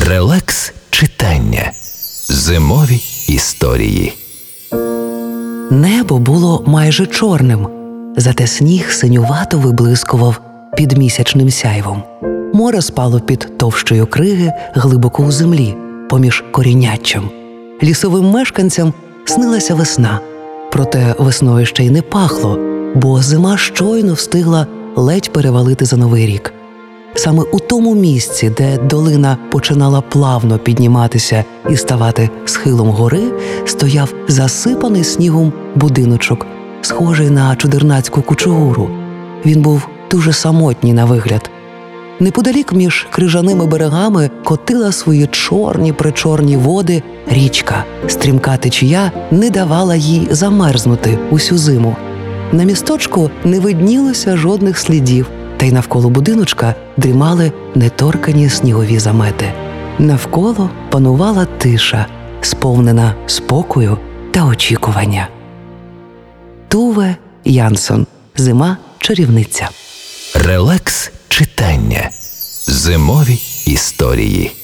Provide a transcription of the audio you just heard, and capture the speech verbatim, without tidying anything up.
Релакс читання. Зимові історії. Небо було майже чорним, зате сніг синювато виблискував під місячним сяйвом. Море спало під товщою криги глибоко у землі, поміж корінняччям. Лісовим мешканцям снилася весна. Проте весною ще й не пахло, бо зима щойно встигла ледь перевалити за Новий рік. Саме у тому місці, де долина починала плавно підніматися і ставати схилом гори, стояв засипаний снігом будиночок, схожий на чудернацьку кучугуру. Він був дуже самотній на вигляд. Неподалік між крижаними берегами котила свої чорні-причорні води річка. Стрімка течія не давала їй замерзнути усю зиму. На місточку не виднілося жодних слідів, та й навколо будиночка дрімали неторкані снігові замети. Навколо панувала тиша, сповнена спокою та очікування. Туве Янсон. Зима-чарівниця. Релакс читання. Зимові історії.